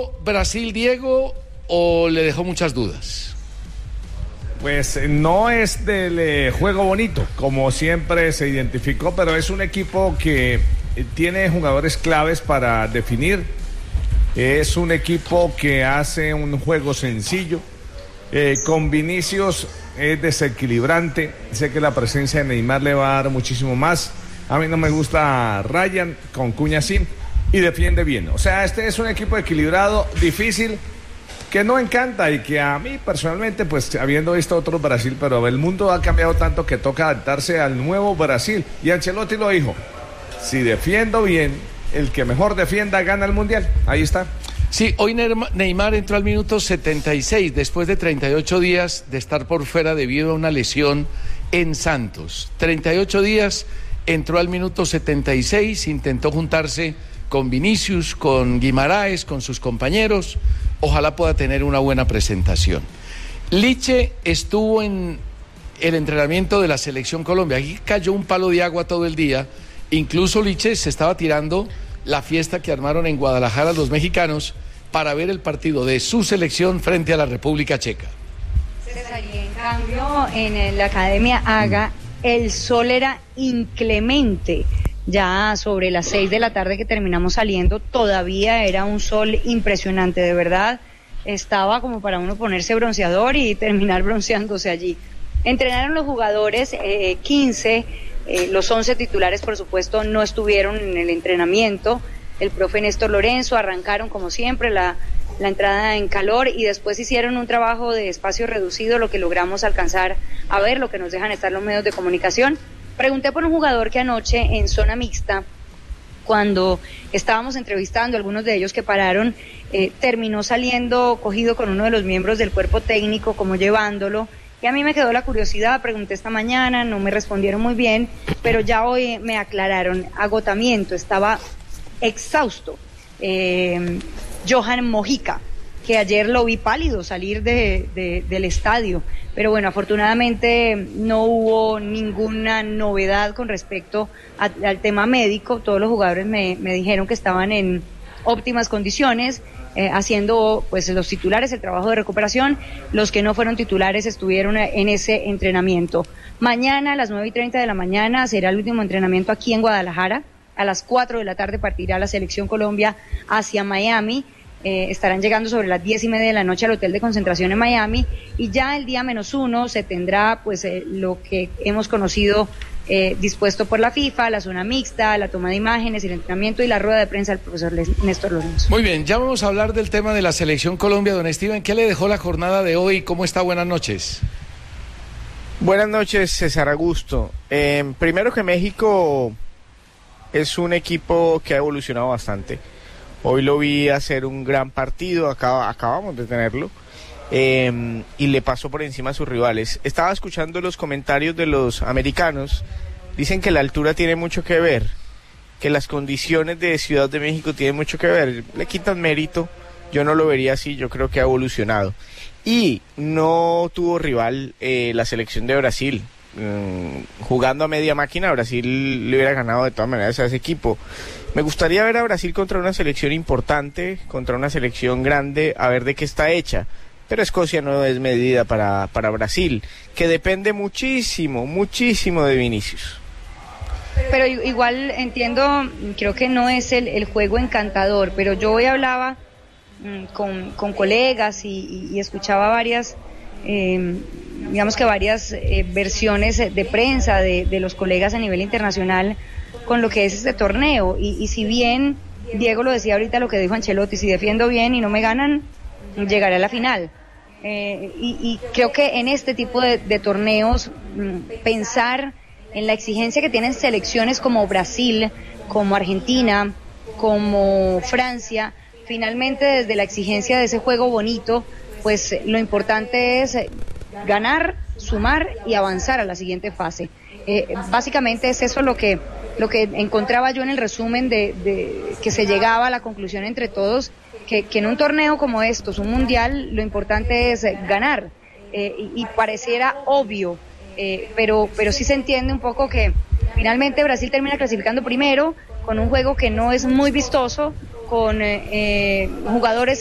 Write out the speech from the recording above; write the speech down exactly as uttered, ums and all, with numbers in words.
¿Gustó Brasil, Diego, o le dejó muchas dudas? Pues no es del eh, juego bonito, como siempre se identificó, pero es un equipo que eh, tiene jugadores claves para definir. Es un equipo que hace un juego sencillo. Eh, con Vinicius es desequilibrante. Sé que la presencia de Neymar le va a dar muchísimo más. A mí no me gusta Ryan, con Cuña sí, y defiende bien. O sea, este es un equipo equilibrado, difícil, que no encanta y que a mí personalmente, pues habiendo visto otro Brasil, pero el mundo ha cambiado tanto que toca adaptarse al nuevo Brasil. Y Ancelotti lo dijo, si defiendo bien, el que mejor defienda gana el Mundial. Ahí está. Sí, hoy Neymar entró al minuto setenta y seis, después de treinta y ocho días de estar por fuera debido a una lesión en Santos. treinta y ocho días, entró al minuto setenta y seis, intentó juntarse con Vinicius, con Guimaraes, con sus compañeros. Ojalá pueda tener una buena presentación. Liche estuvo en el entrenamiento de la Selección Colombia. Aquí cayó un palo de agua todo el día. Incluso Liche se estaba tirando la fiesta que armaron en Guadalajara los mexicanos para ver el partido de su selección frente a la República Checa. César, y en cambio en la Academia Haga el sol era inclemente. Ya sobre las seis de la tarde que terminamos saliendo, todavía era un sol impresionante, de verdad. Estaba como para uno ponerse bronceador y terminar bronceándose allí. Entrenaron los jugadores, eh, quince, eh, los once titulares, por supuesto, no estuvieron en el entrenamiento. El profe Néstor Lorenzo, arrancaron como siempre la, la entrada en calor y después hicieron un trabajo de espacio reducido, lo que logramos alcanzar a ver, lo que nos dejan estar los medios de comunicación. Pregunté por un jugador que anoche en zona mixta, cuando estábamos entrevistando a algunos de ellos que pararon, eh, terminó saliendo cogido con uno de los miembros del cuerpo técnico, como llevándolo, y a mí me quedó la curiosidad, pregunté esta mañana, no me respondieron muy bien, pero ya hoy me aclararon, agotamiento, estaba exhausto. Eh, Johan Mojica, que ayer lo vi pálido salir de, de, del estadio, pero bueno, afortunadamente no hubo ninguna novedad con respecto a, al tema médico. Todos los jugadores me, me dijeron que estaban en óptimas condiciones, eh, haciendo pues los titulares el trabajo de recuperación. Los que no fueron titulares estuvieron en ese entrenamiento. Mañana a las nueve y treinta de la mañana será el último entrenamiento aquí en Guadalajara. A las cuatro de la tarde partirá la Selección Colombia hacia Miami. Eh, estarán llegando sobre las diez y media de la noche al hotel de concentración en Miami, y ya el día menos uno se tendrá pues eh, lo que hemos conocido eh, dispuesto por la FIFA, la zona mixta, la toma de imágenes, el entrenamiento y la rueda de prensa del profesor Néstor Lorenzo. Muy bien, ya vamos a hablar del tema de la Selección Colombia. Don Steven, ¿qué le dejó la jornada de hoy? ¿Cómo está? Buenas noches. Buenas noches, César Augusto. Eh, primero que México es un equipo que ha evolucionado bastante. Hoy lo vi hacer un gran partido, acaba, acabamos de tenerlo, eh, y le pasó por encima a sus rivales. Estaba escuchando los comentarios de los americanos, dicen que la altura tiene mucho que ver, que las condiciones de Ciudad de México tienen mucho que ver, le quitan mérito, yo no lo vería así, yo creo que ha evolucionado. Y no tuvo rival eh, la selección de Brasil. Mm, jugando a media máquina, Brasil le hubiera ganado de todas maneras a ese equipo. Me gustaría ver a Brasil contra una selección importante, contra una selección grande, a ver de qué está hecha. Pero Escocia no es medida para, para Brasil, que depende muchísimo, muchísimo de Vinicius. Pero igual entiendo, creo que no es el, el juego encantador, pero yo hoy hablaba mmm, con, con colegas y, y, y escuchaba varias... Eh, digamos que varias eh, versiones de prensa de, de los colegas a nivel internacional con lo que es este torneo, y, y si bien Diego lo decía ahorita, lo que dijo Ancelotti, si defiendo bien y no me ganan, llegaré a la final, eh, y, y creo que en este tipo de, de torneos mmm, pensar en la exigencia que tienen selecciones como Brasil, como Argentina, como Francia, finalmente desde la exigencia de ese juego bonito, pues lo importante es ganar, sumar y avanzar a la siguiente fase. Eh, básicamente es eso lo que lo que encontraba yo en el resumen de, de que se llegaba a la conclusión entre todos, que, que en un torneo como estos, un mundial, lo importante es ganar, eh, y, y pareciera obvio, eh, pero pero sí se entiende un poco que finalmente Brasil termina clasificando primero con un juego que no es muy vistoso, con eh, eh, jugadores